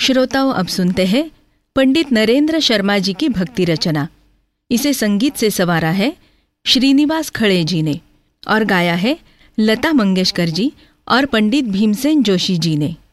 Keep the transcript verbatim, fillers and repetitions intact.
श्रोताओं, अब सुनते हैं पंडित नरेंद्र शर्मा जी की भक्ति रचना। इसे संगीत से संवारा है श्रीनिवास खड़े जी ने और गाया है लता मंगेशकर जी और पंडित भीमसेन जोशी जी ने।